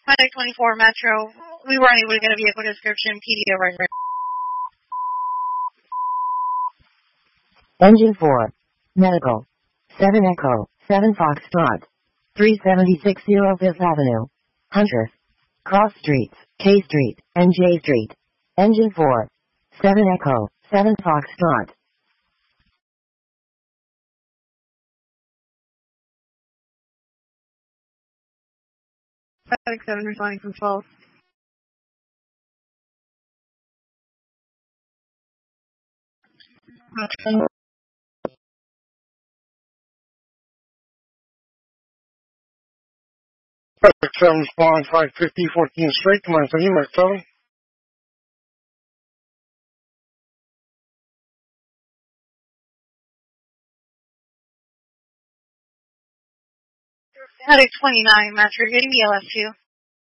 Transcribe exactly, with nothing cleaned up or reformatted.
Medic twenty-four Metro. We weren't able to get a vehicle description. P D over. Engine four. Medical. seven Echo. seven Foxtrot. three seventy-six zero Fifth Avenue. Huntress. Cross Streets. K Street. and J Street. Engine four. seven Echo. seven Foxtrot. Medic seven responding from twelve. Okay. Medic seven responding five fifty, fourteenth Street. Come on, three, Medic seven. Medic twenty-nine Metro. Getting the L S two.